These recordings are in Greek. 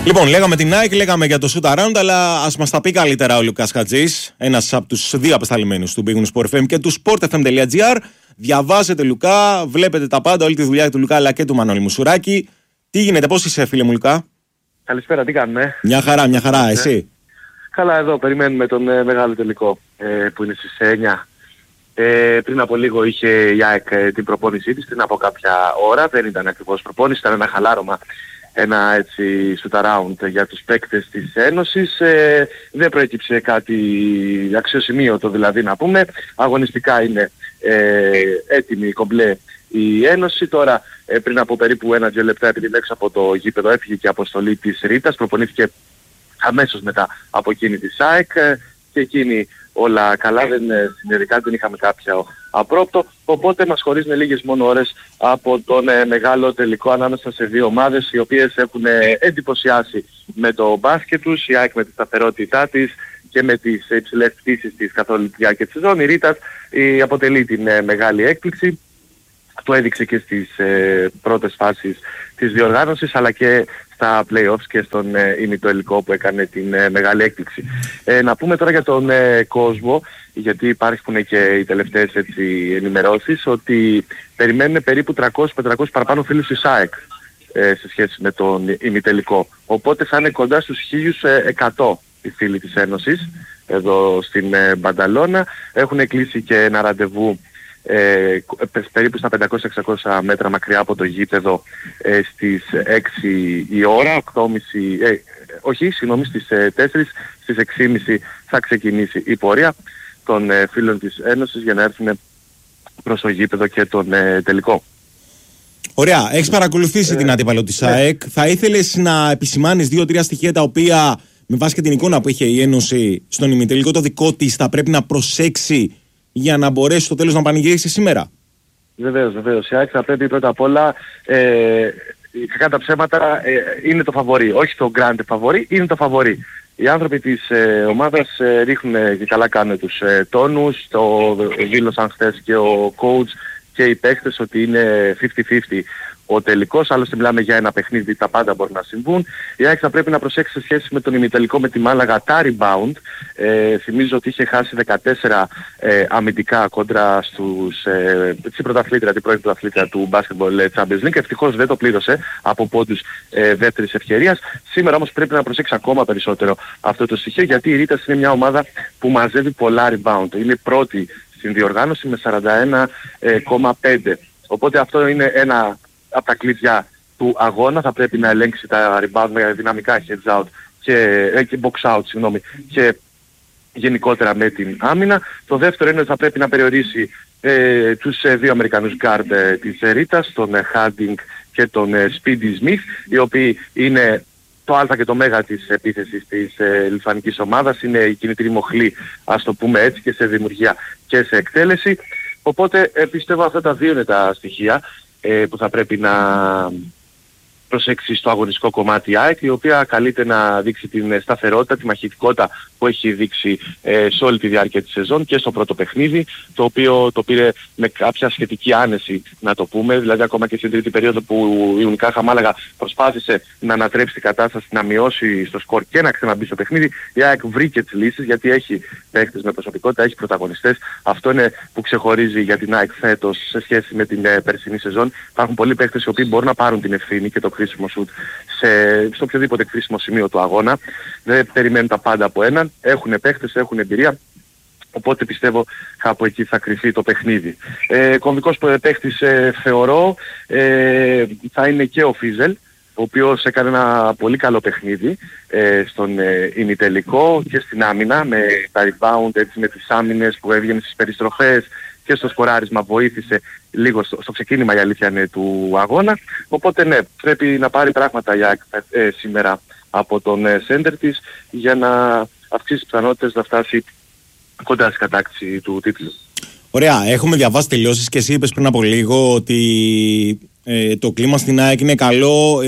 Λοιπόν, λέγαμε την Nike, λέγαμε για το shoot around, αλλά ας μας τα πει καλύτερα ο Λουκάς Χατζής, ένας από τους δύο απεσταλμένους του Big Win Sport FM και του sportfm.gr. Διαβάζετε, Λουκά, βλέπετε τα πάντα, όλη τη δουλειά του Λουκά αλλά και του Μανώλη Μουσουράκη. Τι γίνεται, πώς είσαι, φίλε μου, Λουκά? Καλησπέρα, τι κάνουμε? Μια χαρά, εσύ? Καλά, εδώ περιμένουμε τον μεγάλο τελικό που είναι στις 9. Πριν από λίγο είχε η ΑΕΚ την προπόνησή της, πριν από κάποια ώρα. Δεν ήταν ακριβώς προπόνηση, ήταν ένα χαλάρωμα, ένα έτσι shoot around για τους παίκτες της Ένωσης. Δεν προέκυψε κάτι αξιοσημείωτο, δηλαδή να πούμε. Αγωνιστικά είναι έτοιμη κομπλέ η Ένωση. Τώρα πριν από περίπου 1-2 λεπτά, επειδή έξω από το γήπεδο έφυγε και η αποστολή της Ρήτας, προπονήθηκε αμέσως μετά από εκείνη της ΑΕΚ και εκείνη όλα καλά, δεν είχαμε κάποιο απρόπτο, οπότε μας χωρίζουν λίγες μόνο ώρες από τον μεγάλο τελικό ανάμεσα σε δύο ομάδες οι οποίες έχουν εντυπωσιάσει με το μπάσκετ τους, η ΑΕΚ με τη σταθερότητά της και με τις υψηλές πτήσεις της καθ' όλη τη διάρκεια της σεζόν. Η Ρήτας αποτελεί την μεγάλη έκπληξη, το έδειξε και στις πρώτες φάσεις της διοργάνωσης αλλά και στα play-offs και στον ημιτελικό που έκανε την μεγάλη έκπληξη. Να πούμε τώρα για τον κόσμο, γιατί υπάρχουν και οι τελευταίες ενημερώσεις, ότι περιμένουν περίπου 300-500 παραπάνω φίλους της ΑΕΚ σε σχέση με τον ημιτελικό. Οπότε θα είναι κοντά στους 1.100 οι φίλοι της Ένωσης εδώ στην Μπανταλώνα. Έχουν κλείσει και ένα ραντεβού περίπου στα 500-600 μέτρα μακριά από το γήπεδο στις 6 η ώρα, 8.30, στις 4, στις 6.30 θα ξεκινήσει η πορεία των φίλων της Ένωσης για να έρθουν προς το γήπεδο και τον τελικό. Ωραία, έχεις παρακολουθήσει την αντίπαλο της ΑΕΚ. Θα ήθελες να επισημάνεις 2-3 στοιχεία τα οποία με βάση και την εικόνα που είχε η Ένωση στον ημιτελικό το δικό της θα πρέπει να προσέξει για να μπορέσει στο τέλος να πανηγυρίσει σήμερα? Βεβαίως. Η ΑΕΚ θα πρέπει πρώτα απ' όλα, κατά τα ψέματα, είναι το φαβορί. Όχι το grande φαβορί, είναι το φαβορί. Οι άνθρωποι της ομάδας ρίχνουν και καλά κάνουν τους τόνους. Το δήλωσαν χθες και ο coach και οι παίκτες ότι είναι 50-50 ο τελικός, άλλωστε μιλάμε για ένα παιχνίδι, τα πάντα μπορούν να συμβούν. Η ΑΕΚ θα πρέπει να προσέξει σε σχέση με τον ημιτελικό με τη Μάλαγα τα rebound. Θυμίζω ότι είχε χάσει 14 αμυντικά κόντρα στην πρωταθλήτρια, την πρώην πρωταθλήτρια του Basketball Champions League. Ευτυχώς δεν το πλήρωσε από πόντους δεύτερης ευκαιρίας. Σήμερα όμως πρέπει να προσέξει ακόμα περισσότερο αυτό το στοιχείο, γιατί η Ρήτας είναι μια ομάδα που μαζεύει πολλά rebound. Είναι πρώτη στην διοργάνωση με 41,5. Οπότε αυτό είναι ένα από τα κλειδιά του αγώνα. Θα πρέπει να ελέγξει τα rebound με δυναμικά heads out και box out, και γενικότερα με την άμυνα. Το δεύτερο είναι ότι θα πρέπει να περιορίσει τους δύο Αμερικανούς guard της Ρήτας, τον Harding και τον Speedy Smith, οι οποίοι είναι το α και το μέγα της επίθεσης της λιθουανικής ομάδας, είναι η κινητήρη μοχλή, ας το πούμε έτσι, και σε δημιουργία και σε εκτέλεση. Οπότε πιστεύω αυτά τα δύο είναι τα στοιχεία που θα πρέπει να προσέξει στο αγωνιστικό κομμάτι η ΑΕΚ, η οποία καλείται να δείξει την σταθερότητα, τη μαχητικότητα που έχει δείξει σε όλη τη διάρκεια της σεζόν και στο πρώτο παιχνίδι, το οποίο το πήρε με κάποια σχετική άνεση, να το πούμε, δηλαδή ακόμα και στην τρίτη περίοδο που η Unicaja Μάλαγα προσπάθησε να ανατρέψει την κατάσταση, να μειώσει στο σκορ και να ξαναμπεί στο παιχνίδι, η ΑΕΚ βρήκε τις λύσεις, γιατί έχει παίχτες με προσωπικότητα, έχει πρωταγωνιστές. Αυτό είναι που ξεχωρίζει για την ΑΕΚ φέτος σε σχέση με την περσινή σεζόν. Υπάρχουν πολλοί παίχτες οι οποίοι μπορούν να πάρουν την ευθύνη και το κρίσιμο σουτ στο οποιοδήποτε κρίσιμο σημείο του αγώνα. Δεν περιμένουν τα πάντα από έναν. Έχουν παίχτες, έχουν εμπειρία. Οπότε πιστεύω κάπου εκεί θα κρυφεί το παιχνίδι. Κομβικός παίχτης θεωρώ θα είναι και ο Φίζελ, ο οποίος έκανε ένα πολύ καλό παιχνίδι στον ημιτελικό και στην άμυνα, με τα rebound, έτσι, με τις άμυνες που έβγαινε στις περιστροφές και στο σκοράρισμα, βοήθησε λίγο στο ξεκίνημα, η αλήθεια είναι, του αγώνα. Οπότε ναι, πρέπει να πάρει πράγματα για σήμερα από τον σέντερ της για να αυξήσει τις πιθανότητες να φτάσει κοντά στην κατάκτηση του τίτλου. Ωραία, έχουμε διαβάσει τελειώσεις και εσύ είπες πριν από λίγο ότι το κλίμα στην ΑΕΚ είναι καλό,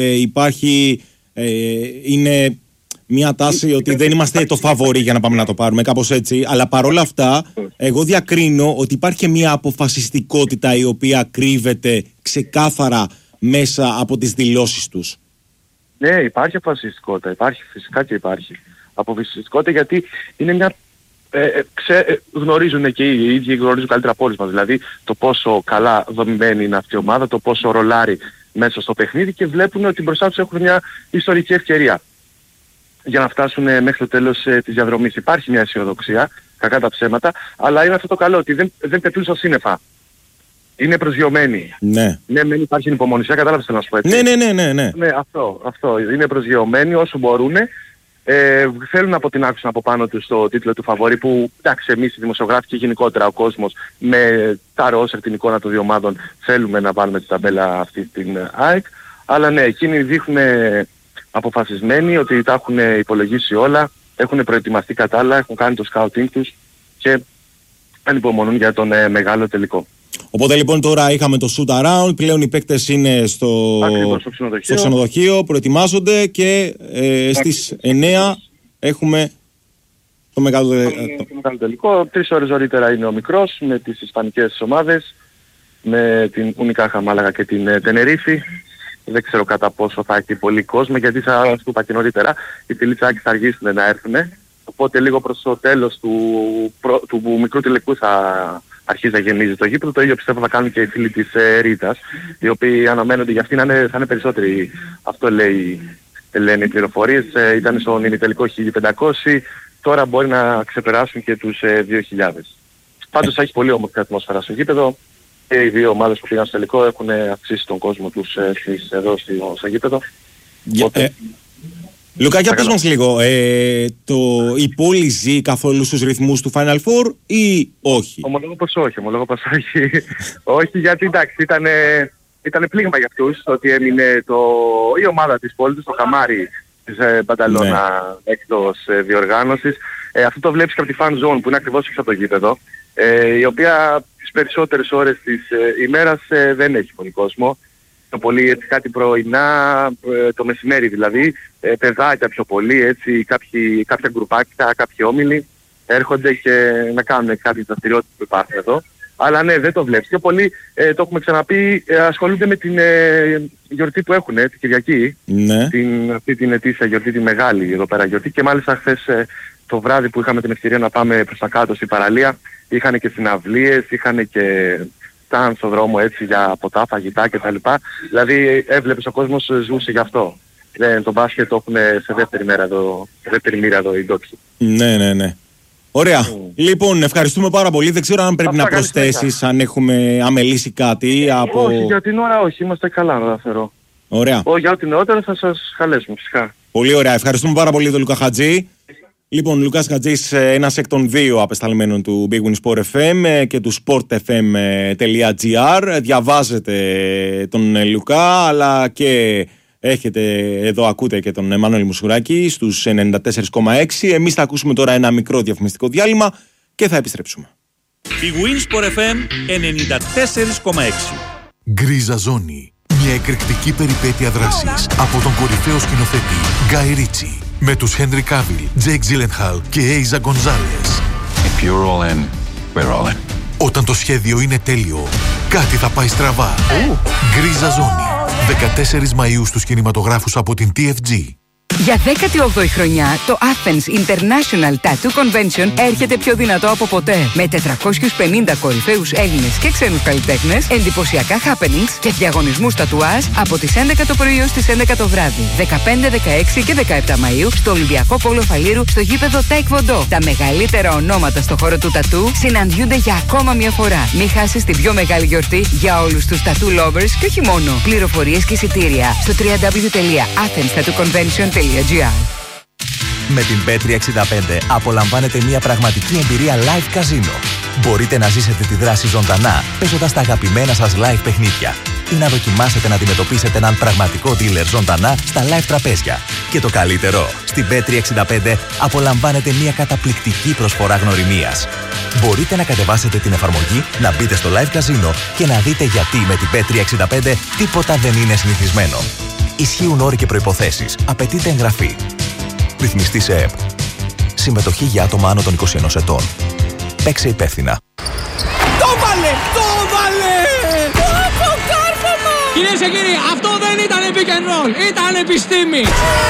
είναι μια τάση ότι δεν είμαστε το φαβορί για να πάμε να το πάρουμε, κάπως έτσι, αλλά παρόλα αυτά εγώ διακρίνω ότι υπάρχει και μια αποφασιστικότητα η οποία κρύβεται ξεκάθαρα μέσα από τις δηλώσεις τους. Ναι, υπάρχει αποφασιστικότητα. Υπάρχει, φυσικά και υπάρχει αποφασιστικότητα, γιατί είναι μια... γνωρίζουν και οι ίδιοι, γνωρίζουν καλύτερα από όλους μας. Δηλαδή το πόσο καλά δομημένη είναι αυτή η ομάδα, το πόσο ρολάρει μέσα στο παιχνίδι, και βλέπουν ότι μπροστά τους έχουν μια ιστορική ευκαιρία για να φτάσουν μέχρι το τέλος της διαδρομής. Υπάρχει μια αισιοδοξία, κακά τα ψέματα, αλλά είναι αυτό το καλό, ότι δεν πετούν στα σύννεφα. Είναι προσγειωμένοι. Ναι. Ναι, δεν υπάρχει υπομονησία, κατάλαβες τι να σου πω έτσι. Ναι, αυτό. Είναι προσγειωμένοι όσο μπορούν. Θέλουν να αποτινάξουν από πάνω τους το τίτλο του φαβορί, που εντάξει, εμείς οι δημοσιογράφοι και γενικότερα ο κόσμος με τα ρόσερ, την εικόνα των δύο ομάδων, θέλουμε να βάλουμε τη ταμπέλα αυτή στην ΑΕΚ. Αλλά ναι, εκείνοι δείχνουν αποφασισμένοι ότι τα έχουν υπολογίσει όλα, έχουν προετοιμαστεί κατάλληλα, έχουν κάνει το scouting τους και ανυπομονούν για τον μεγάλο τελικό. Οπότε λοιπόν τώρα είχαμε το shoot around, πλέον οι παίκτες είναι στο ξενοδοχείο, προετοιμάζονται και στις 9 έχουμε το μεγάλο τελικό. 3 ώρες νωρίτερα είναι ο μικρός με τις ισπανικές ομάδες, με την Unicaja Μάλαγα και την Τενερίφη. Δεν ξέρω κατά πόσο θα έχει πολύ κόσμο, γιατί σας είπα και νωρίτερα, οι Πιλιτσάκοι θα αργήσουν να έρθουν. Οπότε λίγο προς το τέλος του μικρού τελικού θα αρχίζει να γεμίζει το γήπεδο. Το ίδιο πιστεύω θα κάνουν και οι φίλοι της Ρίτας, οι οποίοι αναμένονται για αυτοί θα είναι περισσότεροι. Αυτό λένε οι πληροφορίες. Ήταν στον ημιτελικό 1500, τώρα μπορεί να ξεπεράσουν και τους 2000. Πάντως έχει πολύ όμορφη ατμόσφαιρα στο γήπεδο. Και οι δύο ομάδες που πήγαν στο τελικό έχουν αυξήσει τον κόσμο τους εδώ στο γήπεδο. Λουκά, για πες μας λίγο, η πόλη ζει καθόλου στους ρυθμούς του Final Four ή όχι? Ομολόγω πως όχι. Όχι, γιατί εντάξει, ήταν πλήγμα για αυτούς ότι έμεινε η ομάδα της πόλης, το χαμάρι της Μπανταλώνα εκτός διοργάνωσης. Αυτό το βλέπεις και από τη fan zone που είναι ακριβώς έξω από το γήπεδο, η οποία τις περισσότερες ώρες της ημέρας δεν έχει πολύ κόσμο. Το πολύ έτσι κάτι πρωινά, το μεσημέρι δηλαδή, παιδάκια πιο πολύ, έτσι, κάποια γκρουπάκια, κάποιοι όμιλοι έρχονται και να κάνουν κάποιες δραστηριότητες που υπάρχουν εδώ. Αλλά ναι, δεν το βλέπεις. Πιο πολύ, το έχουμε ξαναπεί, ασχολούνται με την γιορτή που έχουν, την Κυριακή. Ναι. Αυτή την ετήσια γιορτή, τη μεγάλη εδώ πέρα γιορτή. Και μάλιστα χθες το βράδυ που είχαμε την ευκαιρία να πάμε προς τα κάτω στην παραλία, είχαν και συναυλίες, είχαν και stand στο δρόμο έτσι για ποτά, φαγητά κτλ. Δηλαδή έβλεπες ο κόσμος ζούσε γι' αυτό. Το μπάσκετ το έχουν σε δεύτερη μοίρα εδώ οι ντόπιοι. Ναι. Ωραία. Λοιπόν, ευχαριστούμε πάρα πολύ. Δεν ξέρω αν πρέπει να προσθέσεις, αν έχουμε αμελήσει κάτι από... Όχι, για την ώρα όχι. Είμαστε καλά να θεωρώ. Ωραία. Για ό,τι νεότερο θα σας καλέσουμε φυσικά. Πολύ ωραία. Ευχαριστούμε πάρα πολύ τον Λουκά Χατζή. Λοιπόν, Λουκάς Χατζής, ένας εκ των δύο απεσταλμένων του Big Win Sport FM και του sportfm.gr. Διαβάζετε τον Λουκά, αλλά και εδώ ακούτε και τον Εμμανουέλ Μουσουράκη στους 94,6. Εμείς θα ακούσουμε τώρα ένα μικρό διαφημιστικό διάλειμμα και θα επιστρέψουμε. Big Win Sport FM 94,6. Γκρίζα Ζώνη. Μια εκρηκτική περιπέτεια δράσης από τον κορυφαίο σκηνοθέτη Γκάι Ρίτσι, με τους Henry Cavill, Jake Gyllenhaal και Eiza Gonzalez. If you're all in, we're all in. Όταν το σχέδιο είναι τέλειο, κάτι θα πάει στραβά. Γκρίζα Ζώνη. 14 Μαΐου στους κινηματογράφους από την TFG. Για 18η χρονιά, το Athens International Tattoo Convention έρχεται πιο δυνατό από ποτέ. Με 450 κορυφαίους Έλληνες και ξένους καλλιτέχνες, εντυπωσιακά happenings και διαγωνισμούς τατουάζ από τις 11 το πρωί ως τις 11 το βράδυ. 15, 16 και 17 Μαΐου στο Ολυμπιακό Πόλο Φαλήρου στο γήπεδο Taekwondo. Τα μεγαλύτερα ονόματα στο χώρο του τατού συναντιούνται για ακόμα μια φορά. Μην χάσεις την πιο μεγάλη γιορτή για όλους τους tattoo lovers και όχι μόνο. Πληροφορίες και εισιτήρια στο www.athenstattooconvention.gr. Με την Bet365 απολαμβάνετε μια πραγματική εμπειρία live καζίνο. Μπορείτε να ζήσετε τη δράση ζωντανά, παίζοντας τα αγαπημένα σας live παιχνίδια ή να δοκιμάσετε να αντιμετωπίσετε έναν πραγματικό dealer ζωντανά στα live τραπέζια. Και το καλύτερο, στην Bet365 απολαμβάνετε μια καταπληκτική προσφορά γνωριμίας. Μπορείτε να κατεβάσετε την εφαρμογή, να μπείτε στο live καζίνο και να δείτε γιατί με την Bet365 τίποτα δεν είναι συνηθισμένο. Ισχύουν όροι και προϋποθέσεις. Απαιτείται εγγραφή. Ρυθμιστή σε ΕΠ. Συμμετοχή για άτομα άνω των 21 ετών. Παίξε υπεύθυνα. Το βάλε! Το κάρφωμα! Κυρίες και κύριοι, αυτό δεν ήταν pick and roll, ήταν επιστήμη.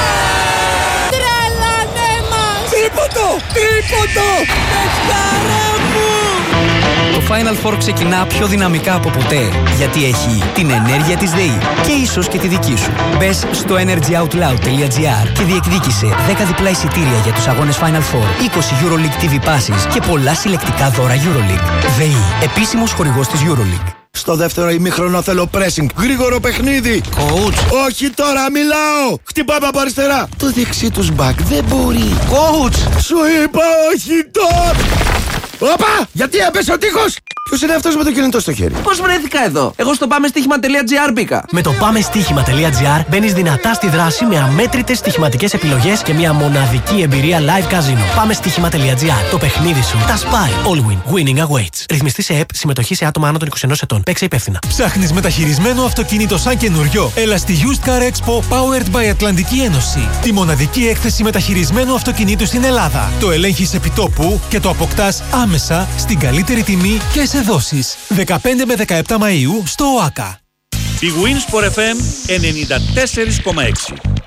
Τρελάνε μας! Τρίποντο! Παιχτάρα μου! Το Final Four ξεκινά πιο δυναμικά από ποτέ, γιατί έχει την ενέργεια της ΔΕΗ και ίσως και τη δική σου. Μπες στο energyoutloud.gr και διεκδίκησε 10 διπλά εισιτήρια για τους αγώνες Final Four, 20 EuroLeague TV passes και πολλά συλλεκτικά δώρα EuroLeague. ΔΕΗ, επίσημος χορηγός της EuroLeague. Στο δεύτερο ημίχρονο θέλω pressing. Γρήγορο παιχνίδι. Coach. Όχι τώρα, μιλάω. Χτυπάμε από αριστερά. Το δεξί τους μπακ δεν μπορεί. Coach. Σου είπα όχι τώρα. Όπα! Γιατί έπεσε ο τείχος! Ποιος είναι αυτός με το κινητό στο χέρι? Πώς βρέθηκα εδώ? Εγώ στο πάμεστοίχημα.gr μπήκα. Με το πάμεστοίχημα.gr μπαίνεις δυνατά στη δράση με αμέτρητες στοιχηματικές επιλογές και μια μοναδική εμπειρία live casino. Πάμεστοίχημα.gr. Το παιχνίδι σου τα σπάει. All win. Winning awaits. Ρυθμιστή σε ΕΠ. Συμμετοχή σε άτομα άνω των 21 ετών. Παίξε υπεύθυνα. Ψάχνεις μεταχειρισμένο αυτοκίνητο σαν καινούριο? Έλα στη Used Car Expo Powered by Ατλαντική Ένωση. Τη μοναδική έκθεση μεταχειρισμένου αυτοκινήτου στην Ελλάδα. Το ελέγχεις επιτόπου και το αποκτάς άμεσα στην καλύτερη τιμή και σε δόσεις. 15 με 17 Μαΐου στο ΟΑΚΑ. Η Winsport FM 94,6.